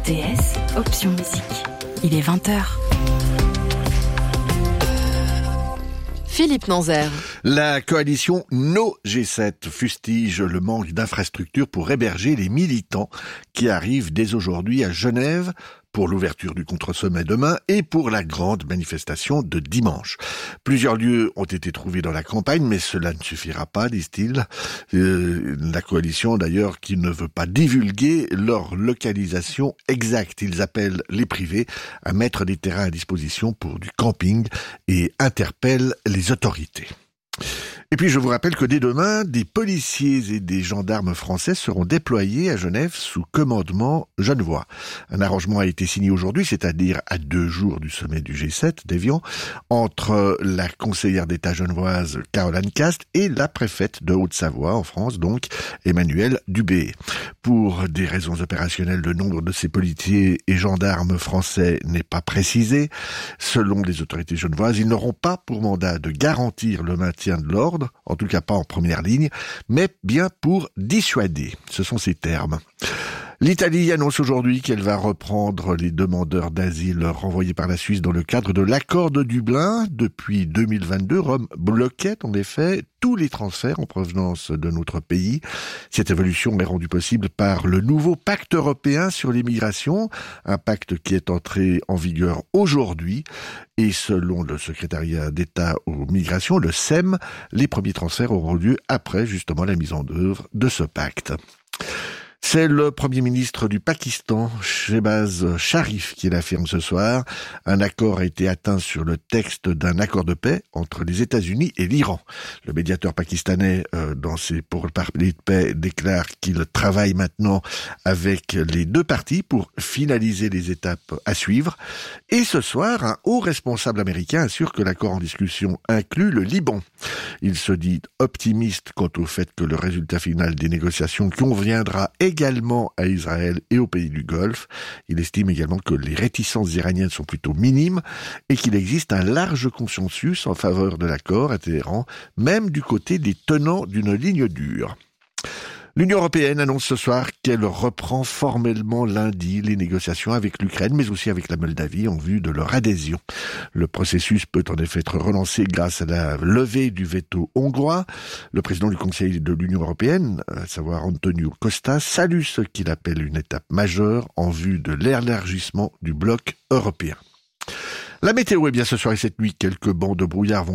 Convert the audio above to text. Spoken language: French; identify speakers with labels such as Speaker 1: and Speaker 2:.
Speaker 1: RTS, option musique. Il est 20h.
Speaker 2: Philippe Nanzer.
Speaker 3: La coalition No G7 fustige le manque d'infrastructures pour héberger les militants qui arrivent dès aujourd'hui à Genève pour l'ouverture du contre-sommet demain et pour la grande manifestation de dimanche. Plusieurs lieux ont été trouvés dans la campagne, mais cela ne suffira pas, disent-ils. La coalition, d'ailleurs, qui ne veut pas divulguer leur localisation exacte. Ils appellent les privés à mettre des terrains à disposition pour du camping et interpellent les autorités. Et puis je vous rappelle que dès demain, des policiers et des gendarmes français seront déployés à Genève sous commandement genevois. Un arrangement a été signé aujourd'hui, c'est-à-dire à 2 jours du sommet du G7 d'Évian, entre la conseillère d'État genevoise Caroline Cast et la préfète de Haute-Savoie en France, donc Emmanuelle Dubé. Pour des raisons opérationnelles, le nombre de ces policiers et gendarmes français n'est pas précisé. Selon les autorités genevoises, ils n'auront pas pour mandat de garantir le maintien de l'ordre, en tout cas pas en première ligne, mais bien pour dissuader. Ce sont ces termes. L'Italie annonce aujourd'hui qu'elle va reprendre les demandeurs d'asile renvoyés par la Suisse dans le cadre de l'accord de Dublin. Depuis 2022, Rome bloquait en effet tous les transferts en provenance de notre pays. Cette évolution est rendue possible par le nouveau pacte européen sur l'immigration, un pacte qui est entré en vigueur aujourd'hui. Et selon le secrétariat d'État aux migrations, le SEM, les premiers transferts auront lieu après justement la mise en œuvre de ce pacte. C'est le Premier ministre du Pakistan, Shehbaz Sharif, qui l'affirme ce soir. Un accord a été atteint sur le texte d'un accord de paix entre les États-Unis et l'Iran. Le médiateur pakistanais, dans ses pourparlers de paix, déclare qu'il travaille maintenant avec les 2 parties pour finaliser les étapes à suivre. Et ce soir, un haut responsable américain assure que l'accord en discussion inclut le Liban. Il se dit optimiste quant au fait que le résultat final des négociations conviendra également à Israël et aux pays du Golfe. Il estime également que les réticences iraniennes sont plutôt minimes et qu'il existe un large consensus en faveur de l'accord à Téhéran, même du côté des tenants d'une ligne dure. L'Union européenne annonce ce soir qu'elle reprend formellement lundi les négociations avec l'Ukraine, mais aussi avec la Moldavie en vue de leur adhésion. Le processus peut en effet être relancé grâce à la levée du veto hongrois. Le président du Conseil de l'Union européenne, à savoir Antonio Costa, salue ce qu'il appelle une étape majeure en vue de l'élargissement du bloc européen. La météo, eh bien, ce soir et cette nuit, quelques bancs de brouillard vont